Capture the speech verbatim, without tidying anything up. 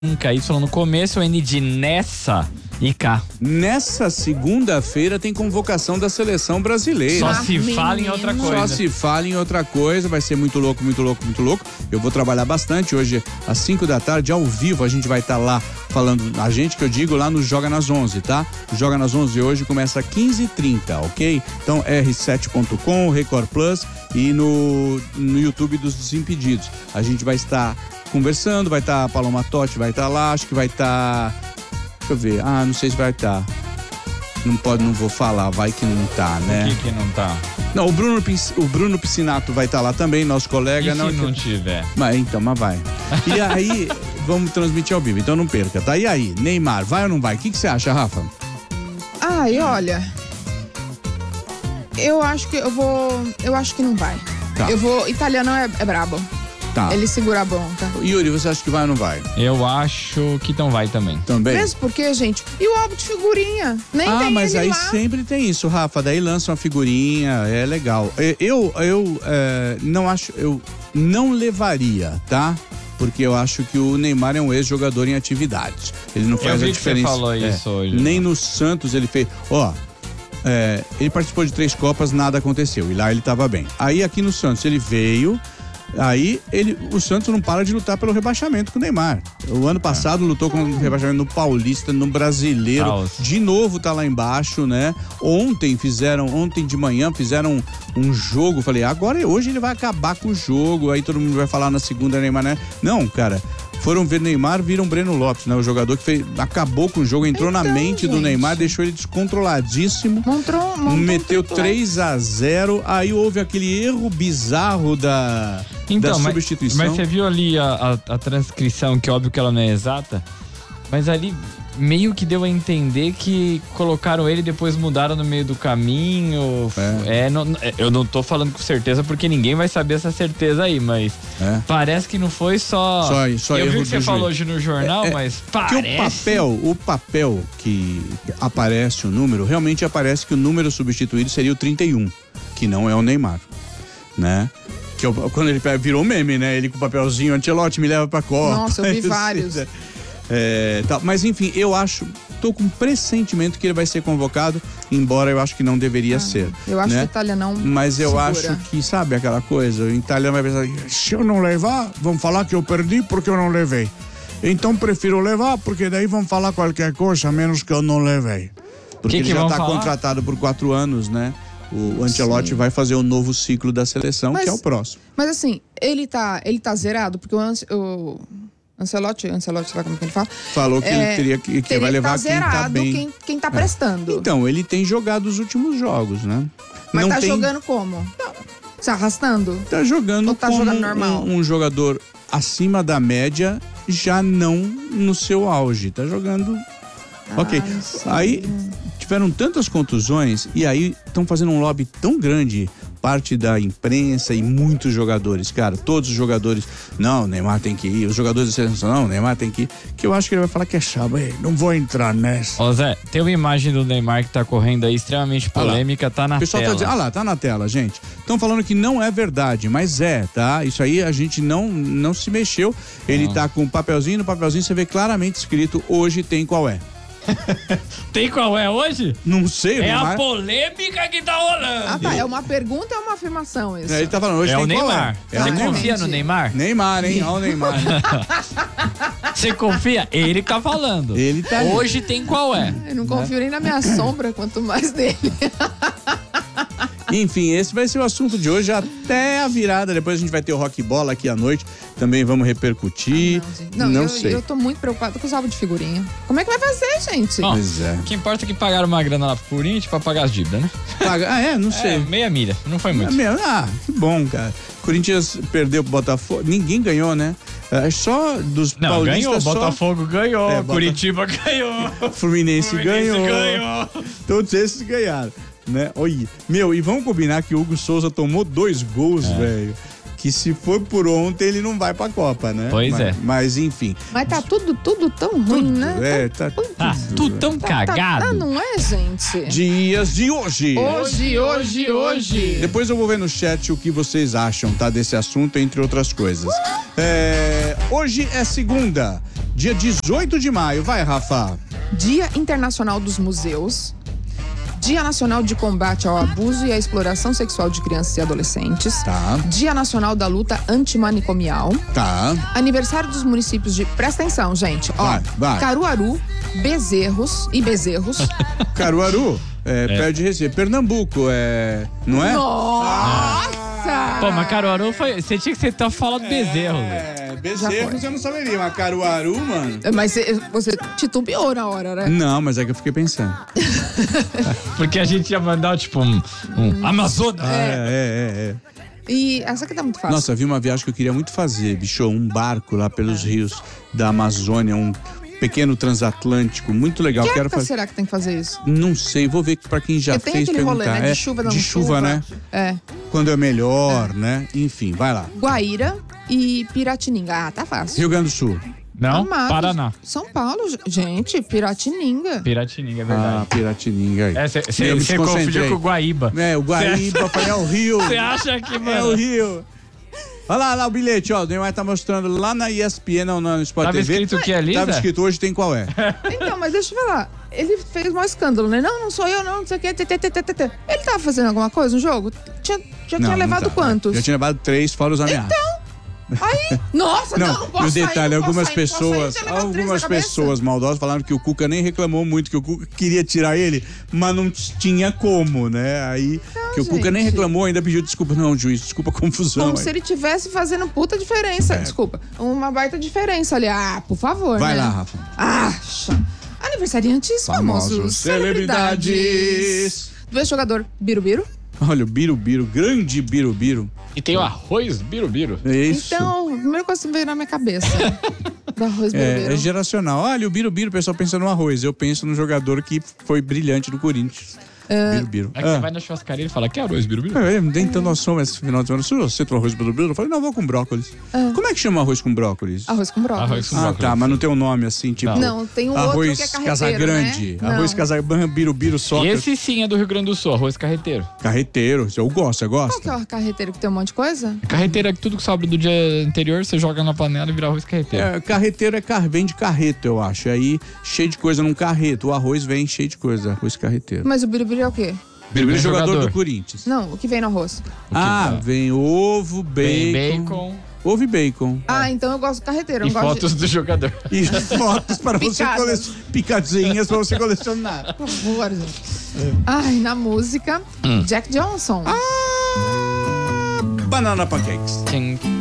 Y no começo, o N de nessa e K. Nessa segunda-feira tem convocação da seleção brasileira. Só Ah, se menino. fala em outra coisa. Só se fala em outra coisa, vai ser muito louco, muito louco, muito louco. Eu vou trabalhar bastante hoje, às cinco da tarde, ao vivo, a gente vai estar tá lá falando, a gente que eu digo lá no Joga nas onze, tá? O Joga nas onze hoje começa às quinze e trinta, ok? Então, erre sete ponto com, Record Plus e no, no YouTube dos Desimpedidos. A gente vai estar conversando, vai estar tá a Paloma Totti, vai estar tá lá, acho que vai estar... Tá, deixa eu ver, ah, não sei se vai estar... Tá. Não pode, não vou falar, vai que não tá, né? Por que que não tá? Não, o Bruno, o Bruno Piscinato vai estar tá lá também, nosso colega. E não, se não tiver? Mas então, mas vai. E aí, vamos transmitir ao vivo, então não perca, tá? E aí, Neymar, vai ou não vai? O que que você acha, Rafa? Ai, olha, eu acho que eu vou, eu acho que não vai. Tá. Eu vou, italiano é, é brabo. Tá. Ele segura a bronca. Yuri, você acha que vai ou não vai? Eu acho que não vai também. Também? Mesmo porque, gente, e o álbum de figurinha? Nem ah, tem mas ele aí lá. sempre tem isso, Rafa. Daí lança uma figurinha, é legal. Eu, eu é, não acho, eu não levaria, tá? Porque eu acho que o Neymar é um ex-jogador em atividade. Ele não faz eu vi a diferença. Que você falou é, isso hoje. Nem né? no Santos ele fez. Ó, é, ele participou de três Copas, nada aconteceu. E lá ele tava bem. Aí aqui no Santos ele veio. Aí ele, o Santos não para de lutar pelo rebaixamento com o Neymar. O ano passado é. lutou com o rebaixamento no Paulista, no Brasileiro. Nossa. De novo tá lá embaixo, né? Ontem fizeram, ontem de manhã fizeram um, um jogo. Falei, agora hoje ele vai acabar com o jogo. Aí todo mundo vai falar na segunda Neymar, né? Não, cara. Foram ver Neymar, viram Breno Lopes, né? O jogador que fez, acabou com o jogo, entrou então, na mente gente. do Neymar, deixou ele descontroladíssimo. Montrou, montrou meteu três a zero, aí houve aquele erro bizarro da, então, da mas, substituição. Mas você viu ali a, a, a transcrição, que óbvio que ela não é exata, mas ali meio que deu a entender que colocaram ele e depois mudaram no meio do caminho. É. É, não, eu não tô falando com certeza porque ninguém vai saber essa certeza aí, mas é. parece que não foi só. Só, só eu erro vi que você juiz. falou hoje no jornal, é, é, mas parece. Que o papel, o papel que aparece o número, realmente aparece que o número substituído seria o trinta e um, que não é o Neymar, né? Que eu, quando ele virou meme, né? Ele com o papelzinho, Ancelotti me leva pra Copa. Nossa, eu vi vários. É, tá, mas enfim, eu acho, tô com um pressentimento que ele vai ser convocado, embora eu acho que não deveria ah, ser. Eu acho né? que o italiano não Mas eu segura. acho que, sabe aquela coisa, o italiano vai pensar, se eu não levar, vão falar que eu perdi porque eu não levei. Então prefiro levar, porque daí vão falar qualquer coisa, menos que eu não levei. Porque que que ele já tá falar? contratado por quatro anos, né? O Ancelotti Sim. vai fazer o novo ciclo da seleção, mas, que é o próximo. Mas assim, ele tá, ele tá zerado, porque o... o... Ancelotti, Ancelotti, sabe como que ele fala? Falou que é, ele teria que, que teria vai levar tá zerado quem tá bem. Quem, quem tá prestando. É. Então, ele tem jogado os últimos jogos, né? Mas Não tá tem... jogando como? Se arrastando? Tá jogando Ou tá como jogando normal? Um, um jogador acima da média, já não no seu auge. Tá jogando... Ah, ok. Sim. Aí tiveram tantas contusões e aí estão fazendo um lobby tão grande, parte da imprensa e muitos jogadores, cara, todos os jogadores, não, Neymar tem que ir, os jogadores da seleção, não, Neymar tem que ir, que eu acho que ele vai falar que é chato, não vou entrar nessa. Ô Zé, tem uma imagem do Neymar que tá correndo aí, extremamente polêmica, ah tá na pessoal tela. Tá dizendo, ah lá, tá na tela, gente. Estão falando que não é verdade, mas é, tá? Isso aí a gente não, não se mexeu, ele ah. tá com um papelzinho, no papelzinho você vê claramente escrito, hoje tem qual é. Tem qual é hoje? Não sei. É Neymar. a polêmica que tá rolando. Ah, tá. É uma pergunta ou é uma afirmação isso? É, ele tá falando, hoje é tem o Neymar. É. Você É confia no Neymar? Neymar, hein? Olha o Neymar. Você confia? Ele tá falando. Ele tá Hoje ali. Tem qual é. Eu não confio né? nem na minha sombra, quanto mais dele. Enfim, esse vai ser o assunto de hoje até a virada. Depois a gente vai ter o Rock Bola aqui à noite. Também vamos repercutir. Ah, não, não, não eu, sei. Eu tô muito preocupada com os álbuns de figurinha. Como é que vai fazer, gente? Bom, pois é. O que importa é que pagaram uma grana lá pro Corinthians pra pagar as dívidas, né? Paga... Ah, é? Não sei. É, meia milha. Não foi muito. É, ah, que bom, cara. Corinthians perdeu pro Botafogo. Ninguém ganhou, né? É só dos não, paulistas. Ganhou. Só... Botafogo ganhou. É, Bota... Curitiba ganhou. Fluminense, Fluminense ganhou. ganhou. Todos esses ganharam. Né? Oi. Meu, e vamos combinar que o Hugo Souza tomou dois gols, é. velho. Que se for por ontem, ele não vai pra Copa, né? Pois mas, é. Mas enfim. Mas tá tudo, tudo tão ruim, tudo, né? É, tá, tudo, ah, tudo tão tá, cagado. Tá, não é, gente? Dias de hoje. Hoje, hoje, hoje. Depois eu vou ver no chat o que vocês acham, tá? Desse assunto, entre outras coisas. É, hoje é segunda. Dia dezoito de maio, vai, Rafa. Dia Internacional dos Museus. Dia Nacional de Combate ao Abuso e à Exploração Sexual de Crianças e Adolescentes. Tá. Dia Nacional da Luta Antimanicomial. Tá. Aniversário dos municípios de... Presta atenção, gente. Ó, Vai, vai. Caruaru, Bezerros e Bezerros. Caruaru, é, perto de Recife. Pernambuco, é... Não é? Nossa! Pô, mas Caruaru foi. Você tinha que ser tá falando bezerro, velho. É, Bezerros eu não saberia, mas Caruaru, mano... Mas você, você titubeou na hora, né? Não, mas é que eu fiquei pensando. Porque a gente ia mandar, tipo, um, um Amazonas. É, é, é, é. E essa aqui tá muito fácil. Nossa, vi uma viagem que eu queria muito fazer, bicho, um barco lá pelos rios da Amazônia, um pequeno transatlântico, muito legal. Que Quero época fazer. será que tem que fazer isso? Não sei, vou ver pra quem já Porque tem fez aquele rolê, perguntar. né? De É, chuva, não de chuva, né? É. Quando é melhor, né? Enfim, vai lá. Guaíra e Piratininga. Ah, tá fácil. Rio Grande do Sul. Não? Amados. Paraná. São Paulo, gente, Piratininga. Piratininga, é Ah, verdade. Piratininga aí. É, Eu você me confundiu desconcentrei. com o Guaíba. É, o Guaíba, falei, é o Rio. Você acha que, mano... É o Rio. Olha lá, lá o bilhete, ó. O Neymar tá mostrando lá na E S P N, não, no Sport Tava T V. escrito o que ali, Tava Zé? escrito hoje, tem qual é? Então, mas deixa eu falar. Ele fez o maior escândalo, né? Não, não sou eu, não, não sei o que. tê, tê, tê, tê, tê. Ele tava fazendo alguma coisa no jogo? Tinha, já Não, tinha não levado tá. quantos? Já tinha levado três, fora os ameaças. Aí, nossa, não, Não, não e posso o detalhe, sair, não algumas posso sair, não posso pessoas, sair, já levou três na algumas cabeça. pessoas maldosas falaram que o Cuca nem reclamou muito, que o Cuca queria tirar ele, mas não tinha como, né? Aí, que o Cuca nem gente. reclamou, ainda pediu desculpa. Não, juiz, desculpa a confusão. Como aí. se ele tivesse fazendo puta diferença. Desculpa, uma baita diferença ali. Ah, por favor, Vai né? lá, Rafa. Acha. Aniversariantes famosos. Famosos celebridades. Do ex-jogador Birubiru. Olha, o Birubiru, grande Birubiru. E tem o arroz birubiru. É isso. Então, a primeira coisa que veio na minha cabeça. Do arroz Birubiru. É, é geracional. Olha, o Birubiru, o pessoal pensa no arroz. Eu penso no jogador que foi brilhante no Corinthians. Birubiru. É que você vai na churrascaria e fala, que arroz birubiru? É, eu nem tanto noção esse final de semana. Se você trouxe arroz birubiru, eu falei, não, vou com brócolis. Como é que chama arroz com brócolis? Arroz com brócolis. Arroz com Ah, brócolis. tá, mas não tem um nome assim, tipo... Não, tem um arroz outro que é carreteiro, Casagrande, né? arroz Não. Casagrande, Birubiru, soca. Esse sim é do Rio Grande do Sul, arroz carreteiro. Carreteiro, eu gosto, você Qual que gosta? é o carreteiro que tem um monte de coisa? Carreteiro é tudo que sobra do dia anterior, você joga na panela e vira arroz carreteiro. É, carreteiro é car... vem de carreto, eu acho. Aí, cheio de coisa num carreto. O arroz vem cheio de coisa, arroz carreteiro. Mas o Birubiru é o quê? Birubiru é jogador, jogador. do Corinthians. Não, o que vem no arroz. Ah, vem ovo, bacon. Tem bacon Ovo e bacon. Ah, então eu gosto do carreteiro. Eu e não gosto fotos do jogador. E fotos para você Picadas. colecionar. Picadinhas para você colecionar. de... Por favor, gente. Ai, na música, Jack Johnson. Banana pancakes. Tchim.